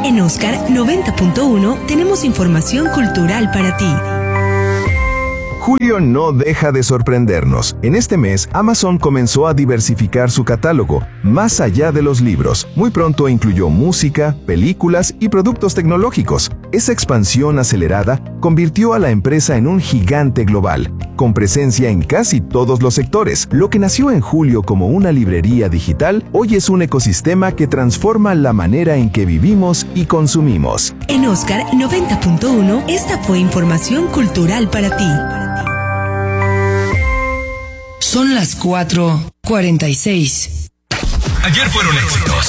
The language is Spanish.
En Oscar 90.1 tenemos información cultural para ti. Julio no deja de sorprendernos. En este mes, Amazon comenzó a diversificar su catálogo, más allá de los libros. Muy pronto incluyó música, películas y productos tecnológicos. Esa expansión acelerada convirtió a la empresa en un gigante global, con presencia en casi todos los sectores. Lo que nació en julio como una librería digital, hoy es un ecosistema que transforma la manera en que vivimos y consumimos. En Oscar 90.1, esta fue información cultural para ti. Son las 4:46. Ayer fueron éxitos.